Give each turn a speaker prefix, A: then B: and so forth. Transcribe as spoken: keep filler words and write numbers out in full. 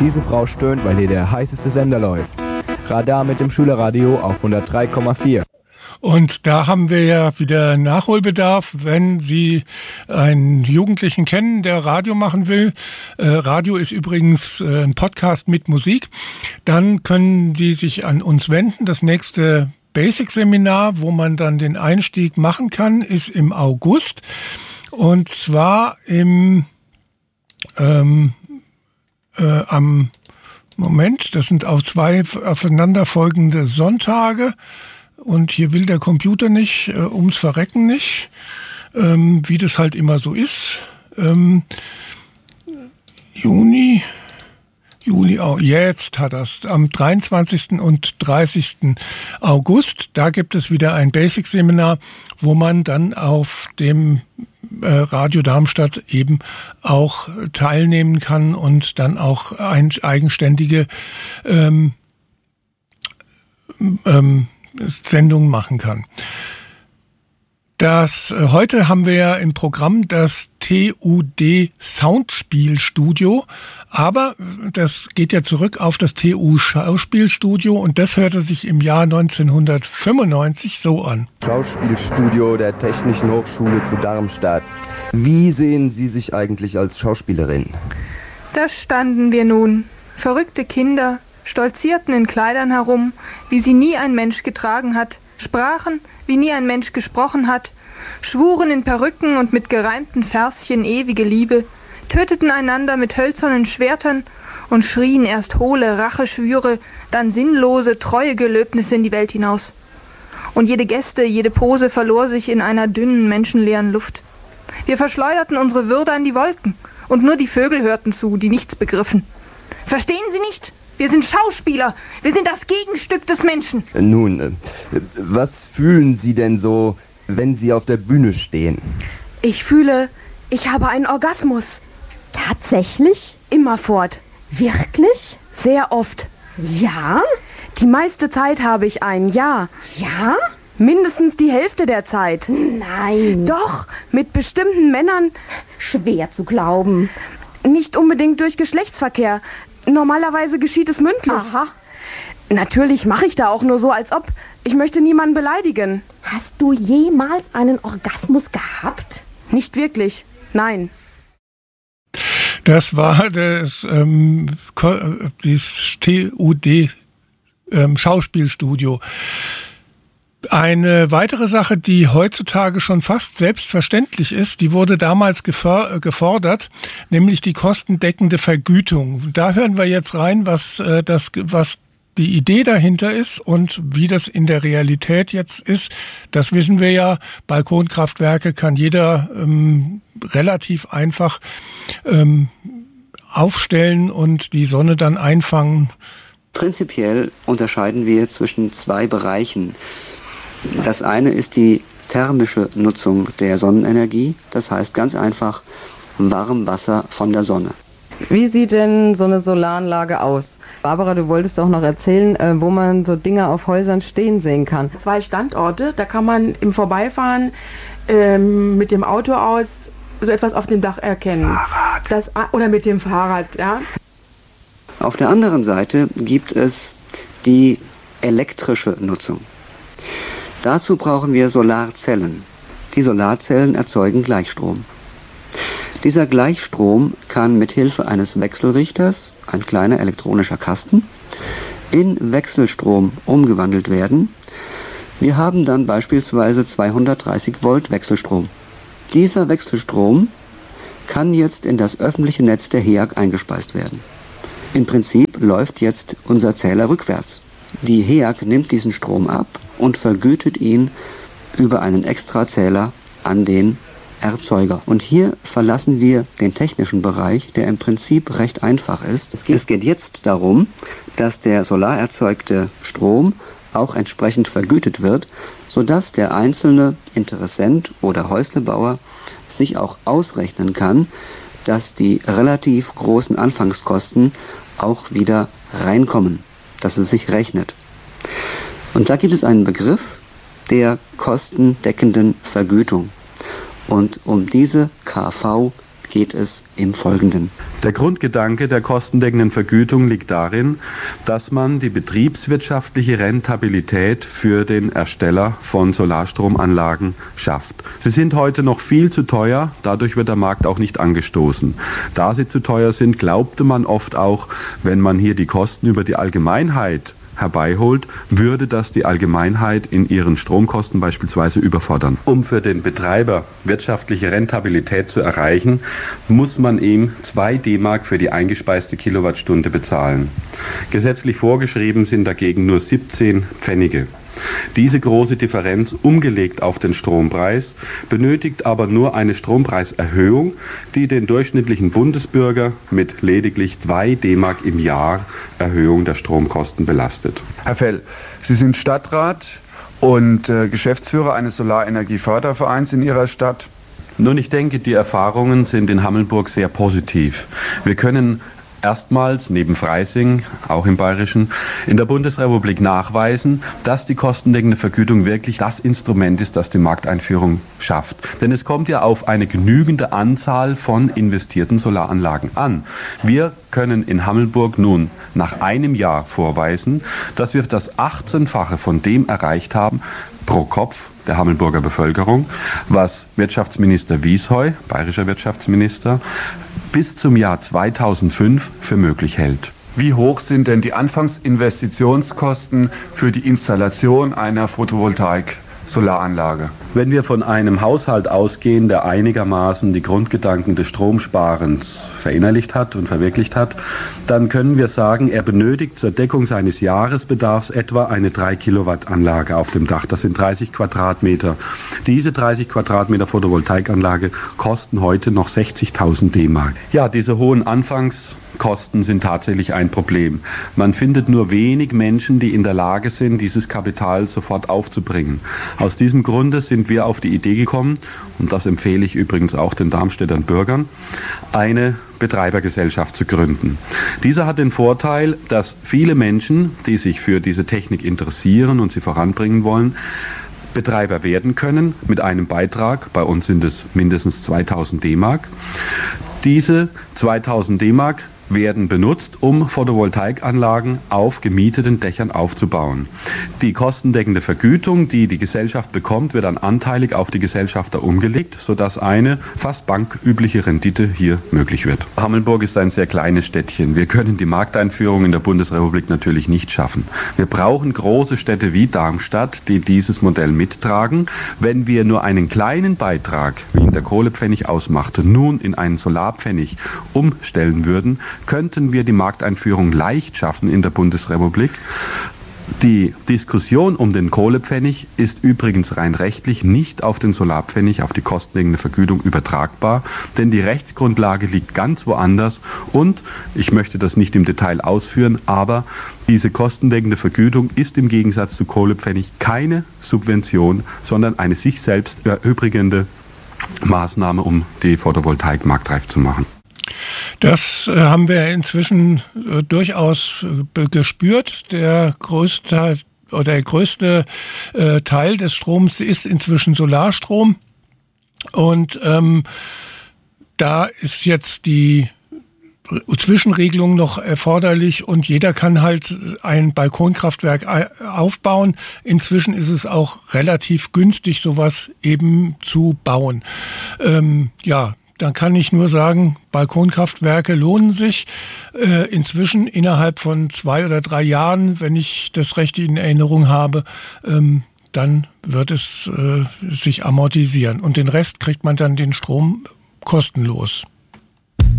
A: Diese Frau stöhnt, weil hier der heißeste Sender läuft. Radar mit dem Schülerradio auf hundertdrei Komma vier.
B: Und da haben wir ja wieder Nachholbedarf, wenn Sie einen Jugendlichen kennen, der Radio machen will. Äh, Radio ist übrigens äh, ein Podcast mit Musik. Dann können Sie sich an uns wenden. Das nächste Basic-Seminar, wo man dann den Einstieg machen kann, ist im August. Und zwar im ähm, äh, am Moment, das sind auch zwei aufeinanderfolgende Sonntage. Und hier will der Computer nicht, äh, ums Verrecken nicht, ähm, wie das halt immer so ist. Ähm, Juni, Juli, oh, jetzt hat das, am dreiundzwanzigsten und dreißigsten August, da gibt es wieder ein Basic-Seminar, wo man dann auf dem äh, Radio Darmstadt eben auch teilnehmen kann und dann auch ein, eigenständige ähm, ähm, Sendungen machen kann. Das, äh, heute haben wir ja im Programm das T U D Soundspielstudio, aber das geht ja zurück auf das T U Schauspielstudio und das hörte sich im Jahr neunzehnhundertfünfundneunzig so an.
C: Schauspielstudio der Technischen Hochschule zu Darmstadt. Wie sehen Sie sich eigentlich als Schauspielerin?
D: Da standen wir nun, verrückte Kinder, stolzierten in Kleidern herum, wie sie nie ein Mensch getragen hat, sprachen, wie nie ein Mensch gesprochen hat, schwuren in Perücken und mit gereimten Verschen ewige Liebe, töteten einander mit hölzernen Schwertern und schrien erst hohle Racheschwüre, dann sinnlose, treue Gelöbnisse in die Welt hinaus. Und jede Geste, jede Pose verlor sich in einer dünnen, menschenleeren Luft. Wir verschleuderten unsere Würde an die Wolken, und nur die Vögel hörten zu, die nichts begriffen. Verstehen Sie nicht? Wir sind Schauspieler. Wir sind das Gegenstück des Menschen.
C: Nun, äh, was fühlen Sie denn so, wenn Sie auf der Bühne stehen?
E: Ich fühle, ich habe einen Orgasmus.
F: Tatsächlich?
E: Immerfort.
F: Wirklich?
E: Sehr oft.
F: Ja?
E: Die meiste Zeit habe ich einen, ja.
F: Ja?
E: Mindestens die Hälfte der Zeit.
F: Nein.
E: Doch, mit bestimmten Männern.
F: Schwer zu glauben.
E: Nicht unbedingt durch Geschlechtsverkehr. Normalerweise geschieht es mündlich.
F: Aha.
E: Natürlich mache ich da auch nur so, als ob. Ich möchte niemanden beleidigen.
F: Hast du jemals einen Orgasmus gehabt?
E: Nicht wirklich, nein.
B: Das war das, ähm, das T U D ähm, Schauspielstudio. Eine weitere Sache, die heutzutage schon fast selbstverständlich ist, die wurde damals gefordert, nämlich die kostendeckende Vergütung. Da hören wir jetzt rein, was äh, das, was die Idee dahinter ist und wie das in der Realität jetzt ist. Das wissen wir ja. Balkonkraftwerke kann jeder ähm, relativ einfach ähm, aufstellen und die Sonne dann einfangen.
G: Prinzipiell unterscheiden wir zwischen zwei Bereichen. Das eine ist die thermische Nutzung der Sonnenenergie, das heißt ganz einfach Warmwasser von der Sonne.
H: Wie sieht denn so eine Solaranlage aus? Barbara, du wolltest doch noch erzählen, wo man so Dinge auf Häusern stehen sehen kann.
I: Zwei Standorte, da kann man im Vorbeifahren ähm, mit dem Auto aus so etwas auf dem Dach erkennen.
B: Fahrrad.
I: Das, oder mit dem Fahrrad, ja.
G: Auf der anderen Seite gibt es die elektrische Nutzung. Dazu brauchen wir Solarzellen. Die Solarzellen erzeugen Gleichstrom. Dieser Gleichstrom kann mit Hilfe eines Wechselrichters, ein kleiner elektronischer Kasten, in Wechselstrom umgewandelt werden. Wir haben dann beispielsweise zweihundertdreißig Volt Wechselstrom. Dieser Wechselstrom kann jetzt in das öffentliche Netz der H E A G eingespeist werden. Im Prinzip läuft jetzt unser Zähler rückwärts. Die H E A G nimmt diesen Strom ab und vergütet ihn über einen Extrazähler an den Erzeuger. Und hier verlassen wir den technischen Bereich, der im Prinzip recht einfach ist. Es geht jetzt darum, dass der solar erzeugte Strom auch entsprechend vergütet wird, sodass der einzelne Interessent oder Häuslebauer sich auch ausrechnen kann, dass die relativ großen Anfangskosten auch wieder reinkommen, dass es sich rechnet. Und da gibt es einen Begriff der kostendeckenden Vergütung. Und um diese K V geht es im Folgenden.
J: Der Grundgedanke der kostendeckenden Vergütung liegt darin, dass man die betriebswirtschaftliche Rentabilität für den Ersteller von Solarstromanlagen schafft. Sie sind heute noch viel zu teuer, dadurch wird der Markt auch nicht angestoßen. Da sie zu teuer sind, glaubte man oft auch, wenn man hier die Kosten über die Allgemeinheit herbeiholt, würde das die Allgemeinheit in ihren Stromkosten beispielsweise überfordern. Um für den Betreiber wirtschaftliche Rentabilität zu erreichen, muss man ihm zwei D-Mark für die eingespeiste Kilowattstunde bezahlen. Gesetzlich vorgeschrieben sind dagegen nur siebzehn Pfennige. Diese große Differenz umgelegt auf den Strompreis benötigt aber nur eine Strompreiserhöhung, die den durchschnittlichen Bundesbürger mit lediglich zwei D-Mark im Jahr Erhöhung der Stromkosten belastet.
K: Herr Fell, Sie sind Stadtrat und äh, Geschäftsführer eines Solarenergiefördervereins in Ihrer Stadt.
J: Nun, ich denke, die Erfahrungen sind in Hammelburg sehr positiv. Wir können erstmals neben Freising, auch im Bayerischen, in der Bundesrepublik nachweisen, dass die kostendeckende Vergütung wirklich das Instrument ist, das die Markteinführung schafft. Denn es kommt ja auf eine genügende Anzahl von investierten Solaranlagen an. Wir können in Hammelburg nun nach einem Jahr vorweisen, dass wir das achtzehnfache von dem erreicht haben, pro Kopf der Hammelburger Bevölkerung, was Wirtschaftsminister Wiesheu, bayerischer Wirtschaftsminister, bis zum Jahr zweitausendfünf für möglich hält.
K: Wie hoch sind denn die Anfangsinvestitionskosten für die Installation einer Photovoltaik-Solaranlage?
J: Wenn wir von einem Haushalt ausgehen, der einigermaßen die Grundgedanken des Stromsparens verinnerlicht hat und verwirklicht hat, dann können wir sagen, er benötigt zur Deckung seines Jahresbedarfs etwa eine drei Kilowatt Anlage auf dem Dach. Das sind dreißig Quadratmeter. Diese dreißig Quadratmeter Photovoltaikanlage kosten heute noch sechzigtausend D-Mark. Ja, diese hohen Anfangskosten sind tatsächlich ein Problem. Man findet nur wenig Menschen, die in der Lage sind, dieses Kapital sofort aufzubringen. Aus diesem Grunde sind wir auf die Idee gekommen, und das empfehle ich übrigens auch den Darmstädter Bürgern, eine Betreibergesellschaft zu gründen. Diese hat den Vorteil, dass viele Menschen, die sich für diese Technik interessieren und sie voranbringen wollen, Betreiber werden können mit einem Beitrag. Bei uns sind es mindestens zweitausend D-Mark. Diese zweitausend D-Mark werden benutzt, um Photovoltaikanlagen auf gemieteten Dächern aufzubauen. Die kostendeckende Vergütung, die die Gesellschaft bekommt, wird dann anteilig auf die Gesellschafter umgelegt, sodass eine fast bankübliche Rendite hier möglich wird. Hammelburg ist ein sehr kleines Städtchen. Wir können die Markteinführung in der Bundesrepublik natürlich nicht schaffen. Wir brauchen große Städte wie Darmstadt, die dieses Modell mittragen. Wenn wir nur einen kleinen Beitrag, wie ihn der Kohlepfennig ausmachte, nun in einen Solarpfennig umstellen würden, könnten wir die Markteinführung leicht schaffen in der Bundesrepublik. Die Diskussion um den Kohlepfennig ist übrigens rein rechtlich nicht auf den Solarpfennig, auf die kostendeckende Vergütung übertragbar, denn die Rechtsgrundlage liegt ganz woanders und ich möchte das nicht im Detail ausführen, aber diese kostendeckende Vergütung ist im Gegensatz zu Kohlepfennig keine Subvention, sondern eine sich selbst erübrigende Maßnahme, um die Photovoltaik marktreif zu machen.
B: Das äh, haben wir inzwischen äh, durchaus äh, gespürt. Der größte oder der größte äh, Teil des Stroms ist inzwischen Solarstrom. Und ähm, da ist jetzt die Zwischenregelung noch erforderlich und jeder kann halt ein Balkonkraftwerk aufbauen. Inzwischen ist es auch relativ günstig, sowas eben zu bauen. Ähm, ja. Dann kann ich nur sagen, Balkonkraftwerke lohnen sich äh, inzwischen innerhalb von zwei oder drei Jahren, wenn ich das recht in Erinnerung habe, ähm, dann wird es äh, sich amortisieren. Und den Rest kriegt man dann den Strom kostenlos.